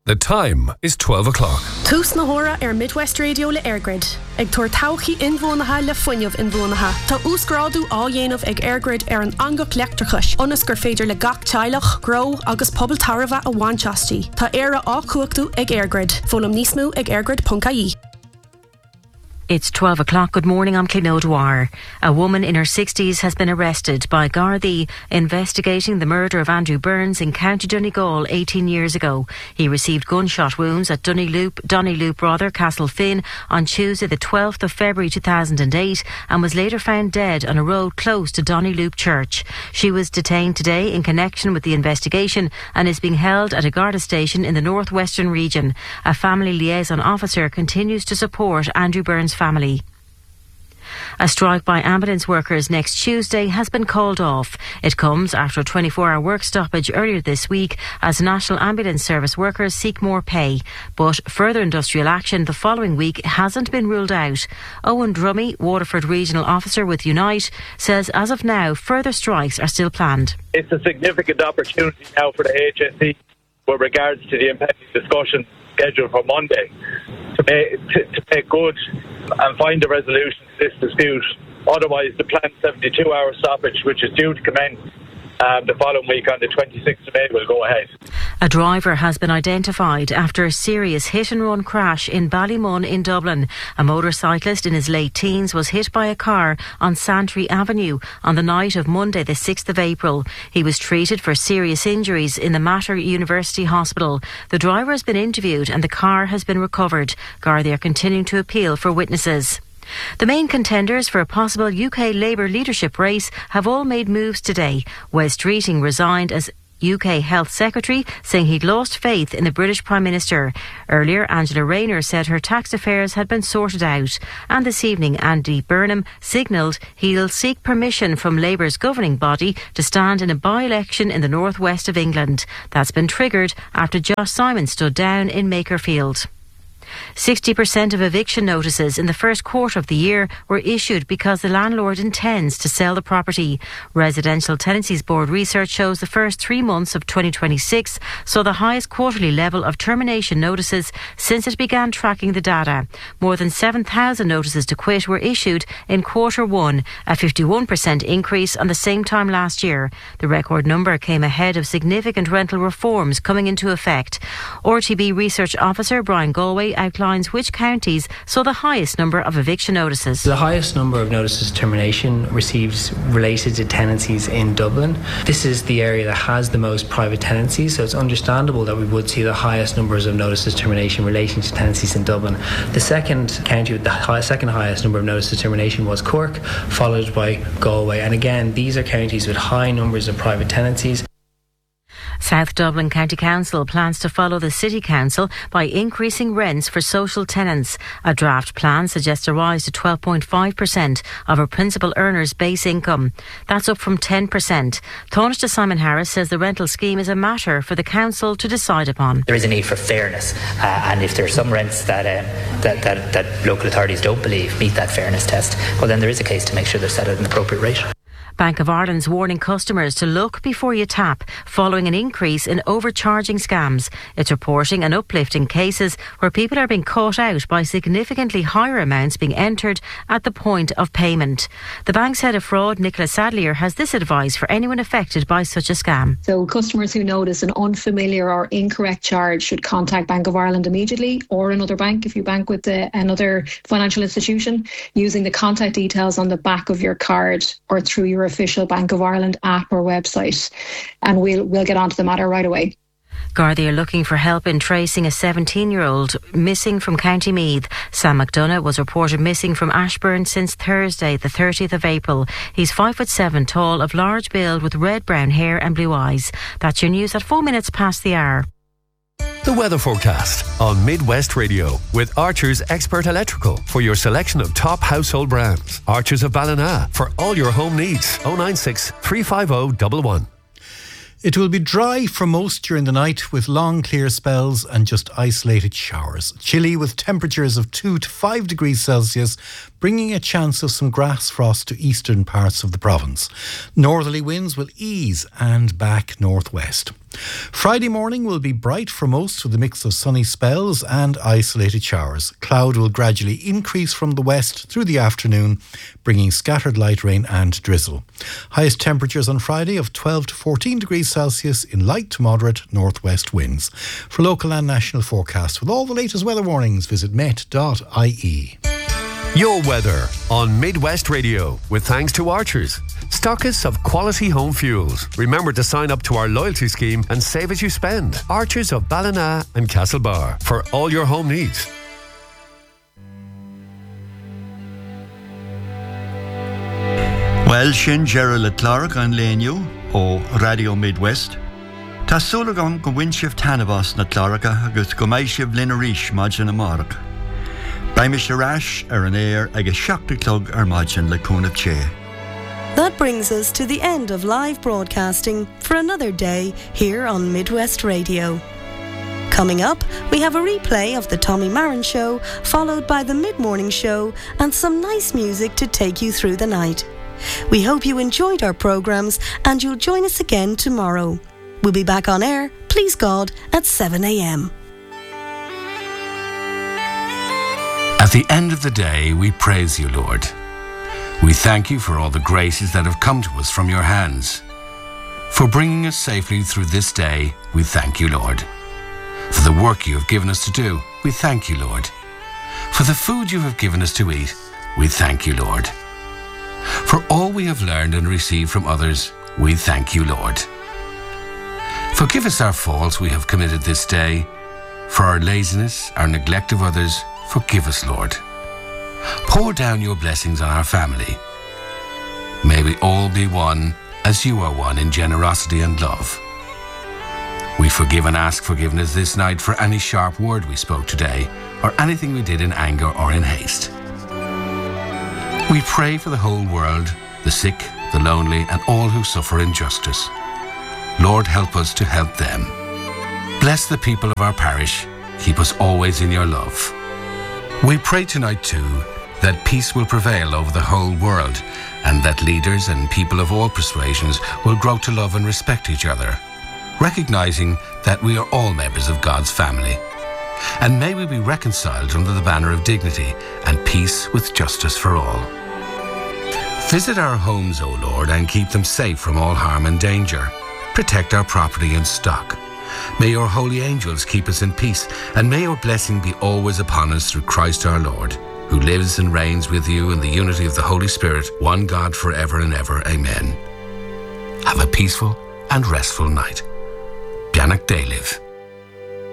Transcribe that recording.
The time is 12 o'clock. Tús na hora Midwest Radio le Airgrid. Ag tuair tauchaí inmhónatha le fuinneamh inmhónatha. Tá úsgrádu á dhéanamh ag Airgrid an angach leachtrachas. Onas gur féidir le gach teilech, gro agus pobl tarafa a bhainteastí. Tá éire á cuachtú ag Airgrid. Fólam níos mú ag airgrid.ie. It's 12 o'clock. Good morning, I'm Clín O'Dwyer. A woman in her 60s has been arrested by Gardaí investigating the murder of Andrew Burns in County Donegal 18 years ago. He received gunshot wounds at Donnylloop, Castlefin on Tuesday the 12th of February 2008 and was later found dead on a road close to Donnylloop Church. She was detained today in connection with the investigation and is being held at a Garda station in the northwestern region. A family liaison officer continues to support Andrew Burns' family. A strike by ambulance workers next Tuesday has been called off. It comes after a 24-hour work stoppage earlier this week as National Ambulance Service workers seek more pay. But further industrial action the following week hasn't been ruled out. Owen Drummy, Waterford Regional Officer with Unite, says as of now further strikes are still planned. It's a significant opportunity now for the HSE with regards to the impending discussion scheduled for Monday to make good and find a resolution to this dispute. Otherwise, the planned 72-hour stoppage, which is due to commence the following week on the 26th of May, will go ahead. A driver has been identified after a serious hit-and-run crash in Ballymun in Dublin. A motorcyclist in his late teens was hit by a car on Santry Avenue on the night of Monday the 6th of April. He was treated for serious injuries in the Mater University Hospital. The driver has been interviewed and the car has been recovered. Gardaí are continuing to appeal for witnesses. The main contenders for a possible UK Labour leadership race have all made moves today. Wes Streeting resigned as UK Health Secretary, saying he'd lost faith in the British Prime Minister. Earlier, Angela Rayner said her tax affairs had been sorted out. And this evening, Andy Burnham signalled he'll seek permission from Labour's governing body to stand in a by-election in the northwest of England. That's been triggered after Josh Simon stood down in Makerfield. 60% of eviction notices in the first quarter of the year were issued because the landlord intends to sell the property. Residential Tenancies Board research shows the first 3 months of 2026 saw the highest quarterly level of termination notices since it began tracking the data. More than 7,000 notices to quit were issued in quarter one, a 51% increase on the same time last year. The record number came ahead of significant rental reforms coming into effect. RTB Research Officer Brian Galway outlines which counties saw the highest number of eviction notices. The highest number of notices of termination received related to tenancies in Dublin. This is the area that has the most private tenancies, so it's understandable that we would see the highest numbers of notices of termination relating to tenancies in Dublin. The second county with the second highest number of notices of termination was Cork, followed by Galway. And again, these are counties with high numbers of private tenancies. South Dublin County Council plans to follow the City Council by increasing rents for social tenants. A draft plan suggests a rise to 12.5% of a principal earner's base income. That's up from 10%. Taoiseach Simon Harris says the rental scheme is a matter for the Council to decide upon. There is a need for fairness, and if there are some rents that local authorities don't believe meet that fairness test, well then there is a case to make sure they're set at an appropriate rate. Bank of Ireland's warning customers to look before you tap following an increase in overcharging scams. It's reporting an uplift in cases where people are being caught out by significantly higher amounts being entered at the point of payment. The bank's head of fraud, Nicola Sadlier, has this advice for anyone affected by such a scam. So customers who notice an unfamiliar or incorrect charge should contact Bank of Ireland immediately, or another bank if you bank with another financial institution, using the contact details on the back of your card or through your official Bank of Ireland app or website, and we'll get onto the matter right away. Gardaí are looking for help in tracing a 17-year-old missing from County Meath. Sam McDonough was reported missing from Ashburn since Thursday, the 30th of April. He's 5'7" tall, of large build, with red-brown hair and blue eyes. That's your news at 4 minutes past the hour. The weather forecast on Midwest Radio with Archer's Expert Electrical for your selection of top household brands. Archer's of Ballina for all your home needs. 096 350 111. It will be dry for most during the night with long clear spells and just isolated showers. Chilly with temperatures of 2 to 5 degrees Celsius, bringing a chance of some grass frost to eastern parts of the province. Northerly winds will ease and back northwest. Friday morning will be bright for most with a mix of sunny spells and isolated showers. Cloud will gradually increase from the west through the afternoon, bringing scattered light rain and drizzle. Highest temperatures on Friday of 12 to 14 degrees Celsius in light to moderate northwest winds. For local and national forecasts with all the latest weather warnings, visit met.ie. Your weather on Midwest Radio with thanks to Archers, stockists of quality home fuels. Remember to sign up to our loyalty scheme and save as you spend. Archers of Ballina and Castlebar for all your home needs. Well, sin Gerald le Clark an léniu ó Radio Midwest. Tá súlagan go bhain tanabas na Clarka agus go mbeidh sibh linn arís maidin na marach. Baimi Sharash an air agus seachta clog ar maidin le cúna ché. That brings us to the end of live broadcasting for another day here on Midwest Radio. Coming up, we have a replay of the Tommy Marin Show, followed by the mid-morning show and some nice music to take you through the night. We hope you enjoyed our programmes and you'll join us again tomorrow. We'll be back on air, please God, at 7 a.m. At the end of the day, we praise you, Lord. We thank you for all the graces that have come to us from your hands. For bringing us safely through this day, we thank you, Lord. For the work you have given us to do, we thank you, Lord. For the food you have given us to eat, we thank you, Lord. For all we have learned and received from others, we thank you, Lord. Forgive us our faults we have committed this day. For our laziness, our neglect of others, forgive us, Lord. Pour down your blessings on our family. May we all be one as you are one in generosity and love. We forgive and ask forgiveness this night for any sharp word we spoke today or anything we did in anger or in haste. We pray for the whole world, the sick, the lonely, and all who suffer injustice. Lord, help us to help them. Bless the people of our parish. Keep us always in your love. We pray tonight too that peace will prevail over the whole world and that leaders and people of all persuasions will grow to love and respect each other, recognizing that we are all members of God's family. And may we be reconciled under the banner of dignity and peace with justice for all. Visit our homes, O Lord, and keep them safe from all harm and danger. Protect our property and stock. May your holy angels keep us in peace, and may your blessing be always upon us through Christ our Lord, who lives and reigns with you in the unity of the Holy Spirit, one God forever and ever. Amen. Have a peaceful and restful night. Bianach Dayliv.